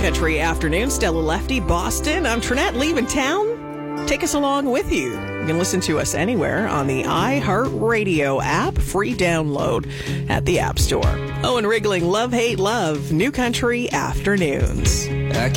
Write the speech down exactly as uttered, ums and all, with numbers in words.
Country Afternoon. Stella Lefty, Boston. I'm Trinette, leaving town. Take us along with you. You can listen to us anywhere on the iHeartRadio app. Free download at the App Store. Owen Rigling, Love, Hate, Love. New Country Afternoons.